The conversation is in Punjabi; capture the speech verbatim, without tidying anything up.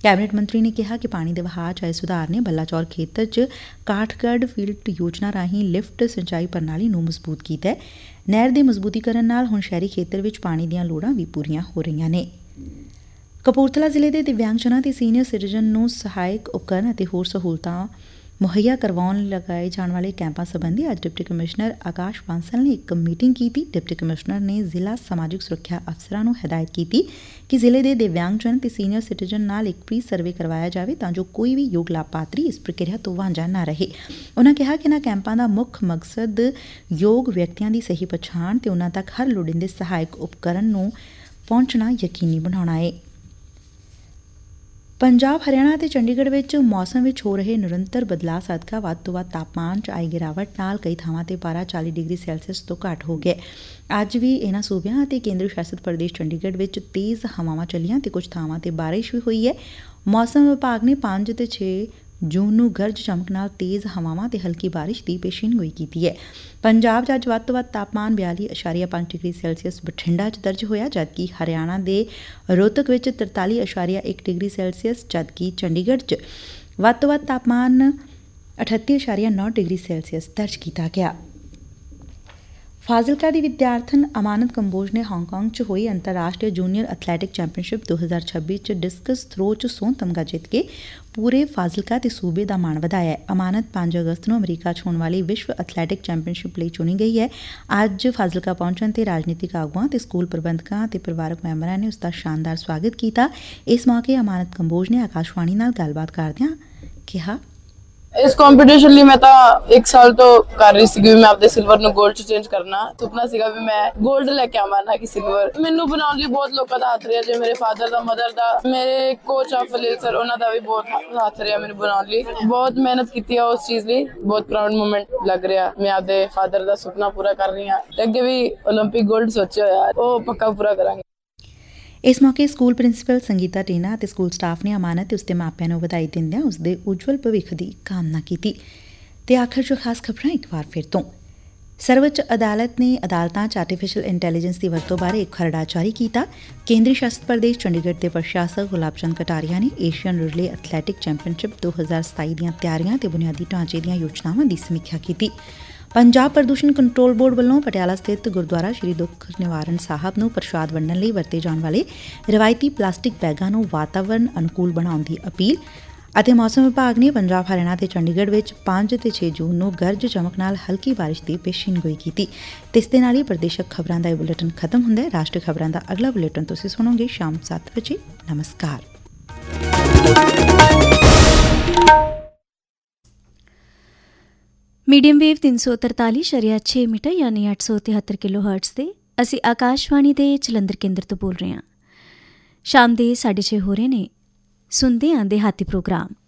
ਕੈਬਨਿਟ ਮੰਤਰੀ ਨੇ ਕਿਹਾ ਕਿ ਪਾਣੀ ਦੇ ਵਹਾਅ 'ਚ ਆਏ ਸੁਧਾਰ ਨੇ ਬੱਲਾਚੌਰ ਖੇਤਰ 'ਚ ਕਾਠਗੜ੍ਹ ਫੀਲਡ ਯੋਜਨਾ ਰਾਹੀਂ ਲਿਫਟ ਸਿੰਚਾਈ ਪ੍ਰਣਾਲੀ ਨੂੰ ਮਜ਼ਬੂਤ ਕੀਤਾ ਹੈ। ਨਹਿਰ ਦੇ ਮਜ਼ਬੂਤੀਕਰਨ ਨਾਲ ਹੁਣ ਸ਼ਹਿਰੀ ਖੇਤਰ ਵਿੱਚ ਪਾਣੀ ਦੀਆਂ ਲੋੜਾਂ ਵੀ ਪੂਰੀਆਂ ਹੋ ਰਹੀਆਂ ਨੇ। ਕਪੂਰਥਲਾ ਜ਼ਿਲ੍ਹੇ ਦੇ ਦਿਵਿਆਂਗਜਨਾਂ ਤੇ ਸੀਨੀਅਰ ਸਿਟੀਜ਼ਨ ਨੂੰ ਸਹਾਇਕ ਉਪਕਰਨ ਅਤੇ ਹੋਰ ਸਹੂਲਤਾਂ ਮੁਹੱਈਆ ਕਰਵਾਉਣ ਲਗਾਏ ਜਾਣ ਵਾਲੇ ਕੈਂਪਾਂ ਸੰਬੰਧੀ ਅੱਜ ਡਿਪਟੀ ਕਮਿਸ਼ਨਰ ਆਕਾਸ਼ ਬਾਂਸਲ ਨੇ ਇੱਕ ਮੀਟਿੰਗ ਕੀਤੀ। ਡਿਪਟੀ ਕਮਿਸ਼ਨਰ ਨੇ ਜ਼ਿਲ੍ਹਾ ਸਮਾਜਿਕ ਸੁਰੱਖਿਆ ਅਫਸਰਾਂ ਨੂੰ ਹਦਾਇਤ ਕੀਤੀ ਕਿ ਜ਼ਿਲ੍ਹੇ ਦੇ ਦਿਵਿਆਂਗਜਨ ਤੇ ਸੀਨੀਅਰ ਸਿਟੀਜ਼ਨ ਨਾਲ ਇੱਕ ਪ੍ਰੀ ਸਰਵੇ ਕਰਵਾਇਆ ਜਾਵੇ ਤਾਂ ਜੋ ਕੋਈ ਵੀ ਯੋਗ ਲਾਭਪਾਤਰੀ ਇਸ ਪ੍ਰਕਿਰਿਆ ਤੋਂ ਵਾਂਝਾ ਨਾ ਰਹੇ। ਉਨ੍ਹਾਂ ਕਿਹਾ ਕਿ ਇਨ੍ਹਾਂ ਕੈਂਪਾਂ ਦਾ ਮੁੱਖ ਮਕਸਦ ਯੋਗ ਵਿਅਕਤੀਆਂ ਦੀ ਸਹੀ ਪਛਾਣ ਤੇ ਉਨ੍ਹਾਂ ਤੱਕ ਹਰ ਲੋੜੀਂਦੇ ਸਹਾਇਕ ਉਪਕਰਨ ਨੂੰ ਪਹੁੰਚਣਾ ਯਕੀਨੀ ਬਣਾਉਣਾ ਏ। ਪੰਜਾਬ, ਹਰਿਆਣਾ ਅਤੇ ਚੰਡੀਗੜ੍ਹ ਵਿੱਚ ਮੌਸਮ ਵਿੱਚ ਹੋ ਰਹੇ ਨਿਰੰਤਰ ਬਦਲਾਅ ਸਦਕਾ ਵੱਧ ਤੋਂ ਵੱਧ ਤਾਪਮਾਨ 'ਚ ਆਈ ਗਿਰਾਵਟ ਨਾਲ ਕਈ ਥਾਵਾਂ ਤੇ ਪਾਰਾ ਚਾਲੀ ਡਿਗਰੀ ਸੈਲਸੀਅਸ ਤੋਂ ਘੱਟ ਹੋ ਗਿਆ। ਅੱਜ ਵੀ ਇਨ੍ਹਾਂ ਸੂਬਿਆਂ ਅਤੇ ਕੇਂਦਰ ਸ਼ਾਸਤ ਪ੍ਰਦੇਸ਼ ਚੰਡੀਗੜ੍ਹ ਵਿੱਚ ਤੇਜ਼ ਹਵਾਵਾਂ ਚੱਲੀਆਂ ਤੇ ਕੁਝ ਥਾਵਾਂ ਤੇ ਬਾਰਿਸ਼ ਵੀ ਹੋਈ ਹੈ। ਮੌਸਮ ਵਿਭਾਗ ਨੇ ਪੰਜ ਤੇ ਛੇ ਜੂਨ ਨੂੰ ਗਰਜ ਚਮਕ ਨਾਲ ਤੇਜ਼ ਹਵਾਵਾਂ ਤੇ ਹਲਕੀ ਬਾਰਿਸ਼ ਦੀ ਪੇਸ਼ੀਨਗੋਈ ਕੀਤੀ ਹੈ। ਪੰਜਾਬ 'ਚ ਅੱਜ ਵੱਧ ਤੋਂ ਵੱਧ ਤਾਪਮਾਨ ਬਿਆਲੀ ਅਸ਼ਾਰੀਆ ਪੰਜ ਡਿਗਰੀ ਸੈਲਸੀਅਸ ਬਠਿੰਡਾ 'ਚ ਦਰਜ ਹੋਇਆ, ਜਦਕਿ ਹਰਿਆਣਾ ਦੇ ਰੋਹਤਕ ਵਿੱਚ ਤਰਤਾਲੀ ਅਸ਼ਾਰੀਆ ਇੱਕ ਡਿਗਰੀ ਸੈਲਸੀਅਸ, ਜਦਕਿ ਚੰਡੀਗੜ੍ਹ 'ਚ ਵੱਧ ਤੋਂ ਵੱਧ ਤਾਪਮਾਨ ਅਠੱਤੀ ਅਸ਼ਾਰੀਆ ਨੌ ਡਿਗਰੀ ਸੈਲਸੀਅਸ ਦਰਜ ਕੀਤਾ ਗਿਆ। ਫਾਜ਼ਿਲਕਾ ਦੀ ਵਿਦਿਆਰਥਣ ਅਮਾਨਤ ਕੰਬੋਜ ਨੇ ਹਾਂਗਕਾਂਗ 'ਚ ਹੋਈ ਅੰਤਰਰਾਸ਼ਟਰੀ ਜੂਨੀਅਰ ਐਥਲੈਟਿਕ ਚੈਂਪੀਅਨਸ਼ਿਪ ਦੋ ਹਜ਼ਾਰ ਛੱਬੀ 'ਚ ਡਿਸਕਸ ਥਰੋ 'ਚ ਸੋਨ ਤਮਗਾ ਜਿੱਤ ਕੇ ਪੂਰੇ ਫਾਜ਼ਿਲਕਾ ਤੇ ਸੂਬੇ ਦਾ ਮਾਣ ਵਧਾਇਆ। ਅਮਾਨਤ ਪੰਜ ਅਗਸਤ ਨੂੰ ਅਮਰੀਕਾ 'ਚ ਹੋਣ ਵਾਲੀ ਵਿਸ਼ਵ ਐਥਲੈਟਿਕ ਚੈਂਪੀਅਨਸ਼ਿਪ ਲਈ ਚੁਣੀ ਗਈ ਹੈ। ਅੱਜ ਫਾਜ਼ਿਲਕਾ ਪਹੁੰਚਣ ਤੇ ਰਾਜਨੀਤਿਕ ਆਗੂਆਂ ਤੇ ਸਕੂਲ ਪ੍ਰਬੰਧਕਾਂ ਤੇ ਪਰਿਵਾਰਕ ਮੈਂਬਰਾਂ ਨੇ ਉਸ ਦਾ ਸ਼ਾਨਦਾਰ ਸਵਾਗਤ ਕੀਤਾ। ਇਸ ਮੌਕੇ ਅਮਾਨਤ ਕੰਬੋਜ ਨੇ ਆਕਾਸ਼ਵਾਣੀ ਨਾਲ ਗੱਲਬਾਤ ਕਰਦਿਆਂ ਕਿਹਾ, ਇਸ ਕੰਪੀਟੀਸ਼ਨ ਲਈ ਮੈਂ ਤਾਂ ਇੱਕ ਸਾਲ ਤੋਂ ਕਰ ਰਹੀ ਸੀਗੀ ਵੀ ਮੈਂ ਆਪਦੇ ਸਿਲਵਰ ਨੂੰ 골ਡ 'ਚ ਚੇਂਜ ਕਰਨਾ। ਸੁਪਨਾ ਸੀਗਾ ਵੀ ਮੈਂ 골ਡ ਲੈ ਕੇ ਆਵਾਂ ਨਾ ਕਿ ਸਿਲਵਰ। ਮੈਨੂੰ ਬਣਾਉਣ ਲਈ ਬਹੁਤ ਲੋਕਾਂ ਦਾ ਹੱਥ ਰਿਹਾ, ਜਿਵੇਂ ਮੇਰੇ ਫਾਦਰ ਦਾ, ਮਦਰ ਦਾ, ਮੇਰੇ ਕੋਚ ਆ ਫਲੀਲ ਸਰ, ਉਹਨਾਂ ਦਾ ਵੀ ਬਹੁਤ ਹੱਥ ਰਿਹਾ ਮੈਨੂੰ ਬਣਾਉਣ ਲਈ। ਬਹੁਤ ਮਿਹਨਤ ਕੀਤੀ ਆ ਉਸ ਚੀਜ਼ ਲਈ। ਬਹੁਤ ਪ੍ਰਾਊਡ ਮੂਮੈਂਟ ਲੱਗ ਰਿਹਾ। ਮੈਂ ਆਪਦੇ ਫਾਦਰ ਦਾ ਸੁਪਨਾ ਪੂਰਾ ਕਰ ਰਹੀ ਹਾਂ ਤੇ ਅੱਗੇ ਵੀ ਓਲੰਪਿਕ 골ਡ ਸੋਚਿਆ ਹੋਇਆ, ਉਹ ਪੱਕਾ ਪੂਰਾ ਕਰਾਂਗੇ। ਇਸ ਮੌਕੇ ਸਕੂਲ ਪ੍ਰਿੰਸੀਪਲ ਸੰਗੀਤਾ ਟੀਨਾ ਅਤੇ ਸਕੂਲ ਸਟਾਫ ਨੇ ਅਮਾਨਤ ਤੇ ਉਸਦੇ ਮਾਪਿਆਂ ਨੂੰ ਵਧਾਈ ਦਿੰਦਿਆਂ ਉਸਦੇ ਉਜਵਲ ਭਵਿੱਖ ਦੀ ਕਾਮਨਾ ਕੀਤੀ। ਤੇ ਆਖਰ 'ਚ ਖਾਸ ਖਬਰਾਂ ਇੱਕ ਵਾਰ ਫਿਰ ਤੋਂ। ਸਰਵਉੱਚ ਅਦਾਲਤ ਨੇ ਅਦਾਲਤਾਂ 'ਚ ਆਰਟੀਫੀਸ਼ੀਅਲ ਇੰਟੈਲੀਜੈਂਸ ਦੀ ਵਰਤੋਂ ਬਾਰੇ ਇੱਕ ਖਰੜਾ ਜਾਰੀ ਕੀਤਾ। ਕੇਂਦਰੀ ਸ਼ਾਸਤ ਪ੍ਰਦੇਸ਼ ਚੰਡੀਗੜ੍ਹ ਦੇ ਪ੍ਰਸ਼ਾਸਕ ਗੁਲਾਬ ਚੰਦ ਕਟਾਰੀਆ ਨੇ ਏਸ਼ੀਅਨ ਰਿਲੇ ਐਥਲੈਟਿਕ ਚੈਂਪੀਅਨਸ਼ਿਪ ਦੋ ਹਜ਼ਾਰ ਸਤਾਈ ਦੀਆਂ ਤਿਆਰੀਆਂ ਤੇ ਬੁਨਿਆਦੀ ਢਾਂਚੇ ਦੀਆਂ ਯੋਜਨਾਵਾਂ ਦੀ ਸਮੀਖਿਆ ਕੀਤੀ। ਪੰਜਾਬ ਪ੍ਰਦੂਸ਼ਣ ਕੰਟਰੋਲ ਬੋਰਡ ਵੱਲੋਂ ਪਟਿਆਲਾ ਸਥਿਤ ਗੁਰਦੁਆਰਾ ਸ਼੍ਰੀ ਦੁੱਖ ਨਿਵਾਰਨ ਸਾਹਿਬ ਨੂੰ ਪ੍ਰਸ਼ਾਦ ਵੰਡਣ ਲਈ ਵਰਤੇ ਜਾਣ ਵਾਲੇ ਰਵਾਇਤੀ ਪਲਾਸਟਿਕ ਬੈਗਾਂ ਨੂੰ ਵਾਤਾਵਰਨ ਅਨੁਕੂਲ ਬਣਾਉਣ ਦੀ ਅਪੀਲ। ਅਤੇ ਮੌਸਮ ਵਿਭਾਗ ਨੇ ਪੰਜਾਬ, ਹਰਿਆਣਾ ਤੇ ਚੰਡੀਗੜ੍ਹ ਵਿੱਚ ਪੰਜ ਤੇ ਛੇ ਜੂਨ ਨੂੰ ਗਰਜ ਚਮਕ ਨਾਲ ਹਲਕੀ ਬਾਰਿਸ਼ ਦੀ ਪੇਸ਼ੀਨਗੋਈ ਕੀਤੀ। ਤੇ ਇਸ ਦੇ ਨਾਲ ਹੀ ਪ੍ਰਦੇਸ਼ਕ ਖਬਰਾਂ ਦਾ ਇਹ ਬੁਲੇਟਿਨ ਖਤਮ ਹੁੰਦਾ ਹੈ। ਰਾਸ਼ਟਰੀ ਖਬਰਾਂ ਦਾ ਅਗਲਾ ਬੁਲੇਟਿਨ ਤੁਸੀਂ ਸੁਣੋਗੇ ਸ਼ਾਮ ਸੱਤ ਵਜੇ। ਨਮਸਕਾਰ। ਮੀਡੀਅਮ ਵੇਵ ਤਿੰਨ ਸੌ ਤਰਤਾਲੀ ਸ਼ਰੀਆ ਛੇ ਮੀਟਰ ਯਾਨੀ ਅੱਠ ਸੌ ਤਿਹੱਤਰ ਕਿਲੋ ਹਰਟਜ਼ ਤੇ ਅਸੀਂ ਆਕਾਸ਼ਵਾਣੀ ਦੇ ਜਲੰਧਰ ਕੇਂਦਰ ਤੋਂ ਬੋਲ ਰਹੇ ਹਾਂ। ਸ਼ਾਮ ਦੇ ਸਾਢੇ ਛੇ ਹੋ ਰਹੇ ਨੇ। ਸੁਣਦੇ ਆਂ ਦੇਹਾਤੀ ਪ੍ਰੋਗਰਾਮ।